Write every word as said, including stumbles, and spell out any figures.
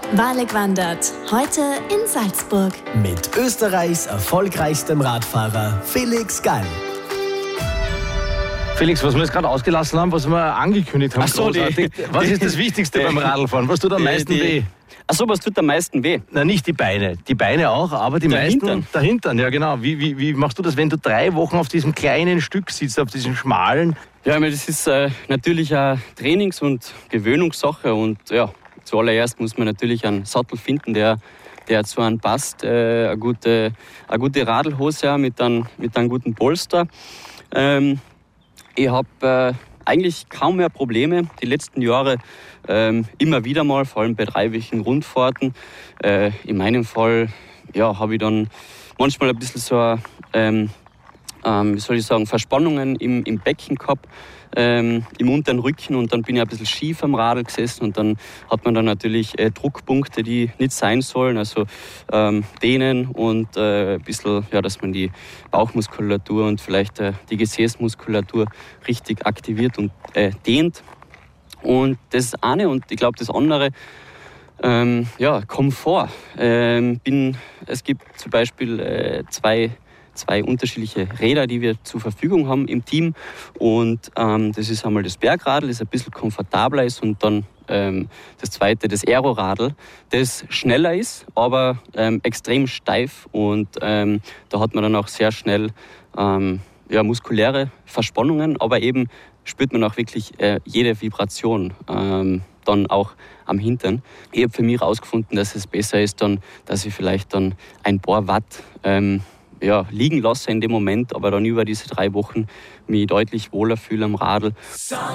Wahrlich wandert. Heute in Salzburg. Mit Österreichs erfolgreichstem Radfahrer Felix Gall. Felix, was wir jetzt gerade ausgelassen haben, was wir angekündigt haben, Ach so, großartig. die, was die, ist das Wichtigste beim Radlfahren? Was tut am meisten die, weh? Achso, was tut am meisten weh? Na, nicht die Beine. Die Beine auch, aber die Der meisten... Hintern. Der Hintern, ja genau. Wie, wie, wie machst du das, wenn du drei Wochen auf diesem kleinen Stück sitzt, auf diesem schmalen? Ja, ich meine, das ist äh, natürlich eine Trainings- und Gewöhnungssache und ja, zuallererst muss man natürlich einen Sattel finden, der, der zu einem passt. Äh, eine, gute, eine gute Radlhose mit einem, mit einem guten Polster. Ähm, ich habe äh, eigentlich kaum mehr Probleme. Die letzten Jahre ähm, immer wieder mal, vor allem bei dreiwöchigen Rundfahrten. Äh, in meinem Fall ja, habe ich dann manchmal ein bisschen so, ähm, ähm, wie soll ich sagen, Verspannungen im, im Becken gehabt, ähm, im unteren Rücken, und dann bin ich ein bisschen schief am Radl gesessen und dann hat man dann natürlich äh, Druckpunkte, die nicht sein sollen, also ähm, dehnen und äh, ein bisschen, ja, dass man die Bauchmuskulatur und vielleicht äh, die Gesäßmuskulatur richtig aktiviert und äh, dehnt. Und das ist das eine, und ich glaube das andere, ähm, ja, Komfort. Ähm, bin, es gibt zum Beispiel äh, zwei zwei unterschiedliche Räder, die wir zur Verfügung haben im Team. Und ähm, das ist einmal das Bergradl, das ein bisschen komfortabler ist, und dann ähm, das zweite, das Aeroradl, das schneller ist, aber ähm, extrem steif. Und ähm, da hat man dann auch sehr schnell ähm, ja, muskuläre Verspannungen, aber eben spürt man auch wirklich äh, jede Vibration. Ähm, dann auch am Hintern. Ich habe für mich herausgefunden, dass es besser ist, dann, dass ich vielleicht dann ein paar Watt ähm, ja, liegen lasse in dem Moment, aber dann über diese drei Wochen mich deutlich wohler fühle am Radl.